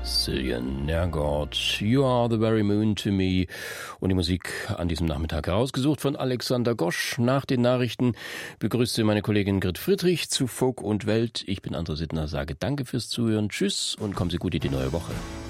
Cillian Nergott, You Are the Very Moon to Me. Und die Musik an diesem Nachmittag herausgesucht von Alexander Gosch. Nach den Nachrichten begrüßte meine Kollegin Grit Friedrich zu Folk und Welt. Ich bin André Sittner, sage danke fürs Zuhören, tschüss und kommen Sie gut in die neue Woche.